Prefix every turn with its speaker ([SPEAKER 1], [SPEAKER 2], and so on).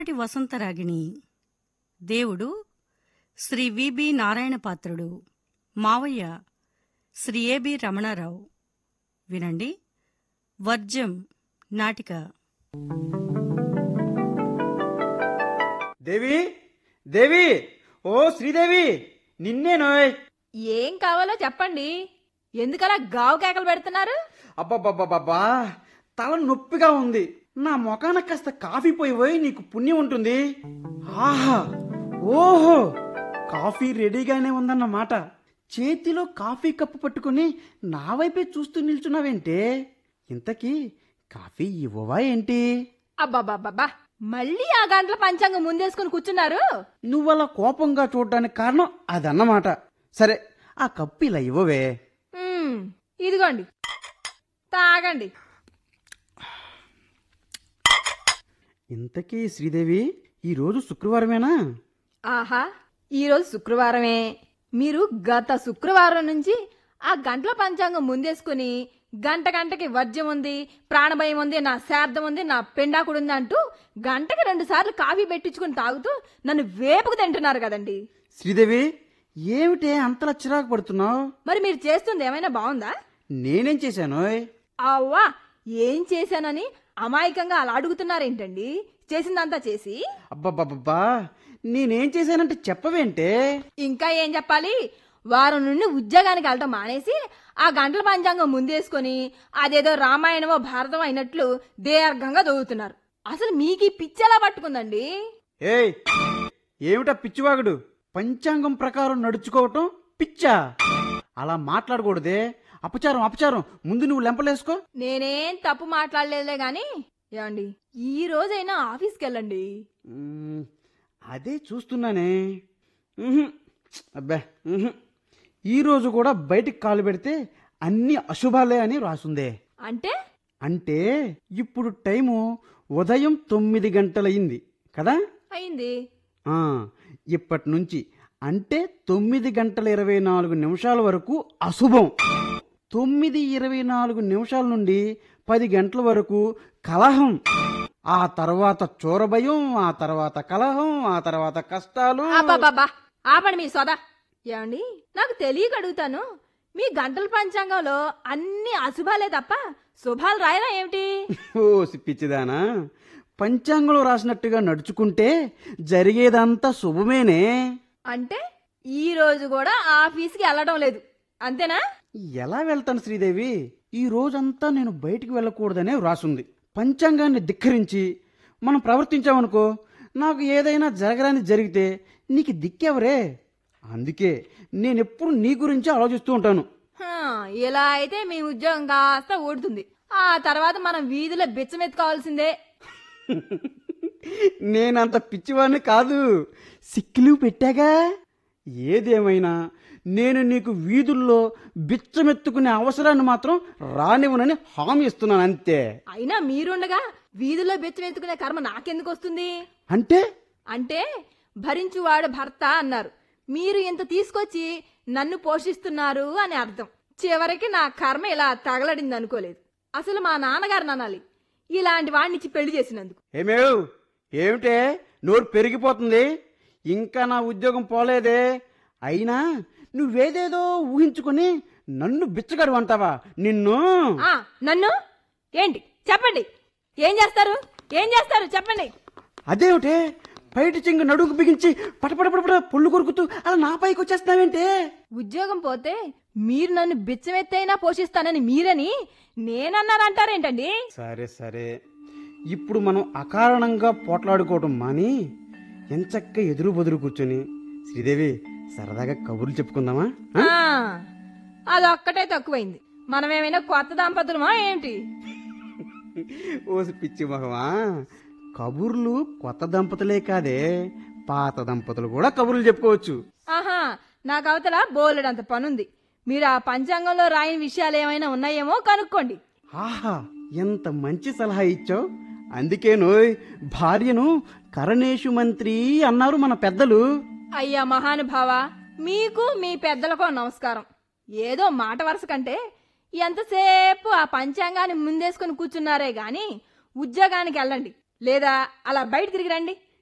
[SPEAKER 1] వసంతరాగిణి. దేవుడు శ్రీ విబి నారాయణ పాత్రుడు. మావయ్య శ్రీ ఏబి రమణారావు. వినండి వర్జం నాటిక.
[SPEAKER 2] దేవి దేవి, ఓ శ్రీదేవి, నిన్నేనోయ్.
[SPEAKER 3] ఏం కావాలో చెప్పండి. ఎందుకలా గావు కేకలు పెడుతున్నారు?
[SPEAKER 2] అబ్బబ్బబ్బబ్బా, తల నొప్పిగా ఉంది. నా మొఖాన కాస్త కాఫీ పోయి నీకు పుణ్యం ఉంటుంది. ఆహా, ఓహో, కాఫీ రెడీగానే ఉందన్నమాట. చేతిలో కాఫీ కప్పు పట్టుకుని నా వైపే చూస్తూ నిల్చున్నావేంటే? ఇంతకీ కాఫీ ఇవ్వవా ఏంటి?
[SPEAKER 3] అబ్బాబ్బాబ్బా, మళ్ళీ ఆ గంటల పంచాంగం ముందేసుకుని కూర్చున్నారు.
[SPEAKER 2] నువ్వలా కోపంగా చూడడానికి కారణం అదన్నమాట. సరే, ఆ కప్పు ఇలా ఇవ్వవే.
[SPEAKER 3] ఇదిగోండి, తాగండి.
[SPEAKER 2] ఇంతకీ శ్రీదేవి, ఈరోజు శుక్రవారమేనా?
[SPEAKER 3] ఆహా, ఈరోజు శుక్రవారమే. మీరు గత శుక్రవారం నుంచి ఆ గంటల పంచాంగం ముందేసుకుని గంట గంటకి వర్జ్యం ఉంది, ప్రాణభయం ఉంది, నా శార్థం ఉంది, నా పెండాకుడు ఉంది అంటూ గంటకి 2 సార్లు కాఫీ పెట్టించుకుని తాగుతూ నన్ను వేపుకు తింటున్నారు కదండి.
[SPEAKER 2] శ్రీదేవి, ఏమిటే అంతలా చిరాకు పడుతున్నావు?
[SPEAKER 3] మరి మీరు చేస్తుంది ఏమైనా బాగుందా?
[SPEAKER 2] నేనేం చేశాను?
[SPEAKER 3] అవ్వా, ఏం చేశానని అమాయకంగా అలా అడుగుతున్నారేంటండి? చేసిందంతా చేసి.
[SPEAKER 2] అబ్బబ్బబ్బా, నేనేం చేశానంటే చెప్పవేంటే?
[SPEAKER 3] ఇంకా ఏం చెప్పాలి? వారం నుండి ఉద్యోగానికి వెళ్ళటం మానేసి ఆ గంటల పంచాంగం ముందేసుకొని అదేదో రామాయణమో భారతం అయినట్లు దీర్ఘంగా చదువుతున్నారు. అసలు మీకు ఈ పిచ్చి ఎలా పట్టుకుందండి?
[SPEAKER 2] ఏయ్, ఏమిటా పిచ్చివాగుడు? పంచాంగం ప్రకారం నడుచుకోవటం పిచ్చా? అలా మాట్లాడకూడదే. అపచారం అపచారం. ముందు నువ్వు లెంపలేసుకో.
[SPEAKER 3] నేనేం తప్పు మాట్లాడలేదులే గాని, ఏమండి, ఈ రోజైనా ఆఫీస్కి వెళ్ళండి.
[SPEAKER 2] అదే చూస్తున్నానే. అబ్బా, ఈరోజు కూడా బయటికి కాలు పెడితే అన్ని అశుభాలే అని రాసుందే.
[SPEAKER 3] అంటే
[SPEAKER 2] అంటే ఇప్పుడు టైము ఉదయం 9 గంటలయింది కదా?
[SPEAKER 3] అయింది.
[SPEAKER 2] ఇప్పటి నుంచి అంటే 9:24 వరకు అశుభం. 9:24 నుండి 10 గంటల వరకు కలహం. ఆ తర్వాత చోరభయం, ఆ తర్వాత కలహం, ఆ తర్వాత కష్టాలు.
[SPEAKER 3] అబ్బాబాబా, ఆపండి మీ సోదా. ఏమండి, నాకు తెలియక అడుగుతాను, మీ గంటల పంచాంగంలో అన్ని అశుభాలే తప్ప శుభాలు రాయరా ఏమిటి?
[SPEAKER 2] ఓ పిచ్చిదానా, పంచాంగంలో రాసినట్టుగా నడుచుకుంటే జరిగేదంతా శుభమేనే.
[SPEAKER 3] అంటే ఈ రోజు కూడా ఆఫీస్కి వెళ్ళడం లేదు, అంతేనా?
[SPEAKER 2] ఎలా వెళ్తాను శ్రీదేవి? ఈ రోజంతా నేను బయటికి వెళ్ళకూడదనే రాసుంది. పంచాంగాన్ని ధిక్కరించి మనం ప్రవర్తించామనుకో, నాకు ఏదైనా జరగరాని జరిగితే నీకు దిక్కెవరే? అందుకే నేనెప్పుడు నీ గురించి ఆలోచిస్తూ ఉంటాను.
[SPEAKER 3] ఇలా అయితే మీ ఉద్యోగం కాస్త ఓడుతుంది. ఆ తర్వాత మనం వీధిలో బిచ్చమెత్తుకోవాల్సిందే.
[SPEAKER 2] నేనంత పిచ్చివాడిని కాదు, సిక్కులు పెట్టాగా. ఏదేమైనా నేను నీకు వీధుల్లో బిచ్చమెత్తుకునే అవసరాన్ని మాత్రం రానివ్వనని హామీ ఇస్తున్నాను, అంతే.
[SPEAKER 3] అయినా మీరుండగా వీధిలో బిచ్చమెత్తుకునే కర్మ నాకెందుకు వస్తుంది?
[SPEAKER 2] అంటే
[SPEAKER 3] భరించువాడు భర్త అన్నారు. మీరు ఇంత తీసుకొచ్చి నన్ను పోషిస్తున్నారు అని అర్థం. చివరికి నా కర్మ ఇలా తగలడింది అనుకోలేదు. అసలు మా నాన్నగారు అనాలి, ఇలాంటి వాడినిచ్చి పెళ్లి చేసినందుకు.
[SPEAKER 2] ఏమిటే నోరు పెరిగిపోతుంది? ఇంకా నా ఉద్యోగం పోలేదే. అయినా నువ్వేదేదో ఊహించుకుని నన్ను బిచ్చగడు అంటావా?
[SPEAKER 3] నన్ను ఏంటి చెప్పండి, ఏం చేస్తారు చెప్పండి.
[SPEAKER 2] అదేమిటే బయట చెంగు నడుగు బిగించి పటపడపడ పొళ్ళు కొరుకుతూ అలా నా పైకి వచ్చేస్తున్నావేంటే?
[SPEAKER 3] ఉద్యోగం పోతే మీరు నన్ను బిచ్చమెత్తైనా పోషిస్తానని మీరని నేనన్నానంటారేంటండి?
[SPEAKER 2] సరే సరే, ఇప్పుడు మనం అకారణంగా పోట్లాడుకోవటం మాని ఎంచక్క ఎదురు బదురు కూర్చొని శ్రీదేవి సరదాగా కబుర్లు చెప్పుకుందామా?
[SPEAKER 3] అదొక్కటే తక్కువైంది. మనమేమైనా కొత్త దంపతులమా ఏంటి?
[SPEAKER 2] ఓసి పిచ్చి మగమా, కబుర్లు కొత్త దంపతులే కాదే, పాత దంపతులు కూడా కబుర్లు చెప్పుకోవచ్చు.
[SPEAKER 3] ఆహా, నాకు అవతల బోలెడంత పనుంది. మీరు ఆ పంచాంగంలో రాయని విషయాలు ఏమైనా ఉన్నాయేమో కనుక్కోండి.
[SPEAKER 2] ఆహా, ఎంత మంచి సలహా ఇచ్చావు. అందుకేనోయ్ భార్యను కరణేషు మంత్రి అన్నారు మన పెద్దలు.
[SPEAKER 3] అయ్యా మహానుభావా, మీకు మీ పెద్దలకో నమస్కారం. ఏదో మాట వరుస కంటే ఎంతసేపు ఆ పంచాంగాన్ని ముందేసుకుని కూర్చున్నారే గాని ఉద్యోగానికి వెళ్ళండి, లేదా అలా బయట తిరిగి రండి.